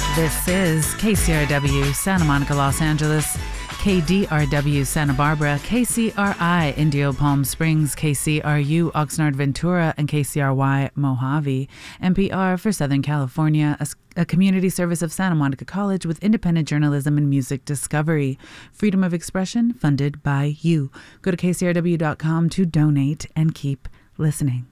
This is KCRW Santa Monica, Los Angeles, KDRW Santa Barbara, KCRI Indio Palm Springs, KCRU Oxnard Ventura, and KCRY Mojave, NPR for Southern California, a community service of Santa Monica College with independent journalism and music discovery. Freedom of expression funded by you. Go to kcrw.com to donate and keep listening.